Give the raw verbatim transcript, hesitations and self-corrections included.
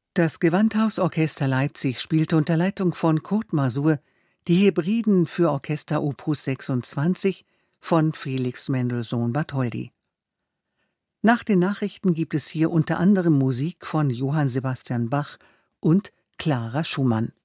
Das Gewandhausorchester Leipzig spielte unter Leitung von Kurt Masur die Hebriden für Orchester Opus sechsundzwanzig von Felix Mendelssohn Bartholdy. Nach den Nachrichten gibt es hier unter anderem Musik von Johann Sebastian Bach und Clara Schumann.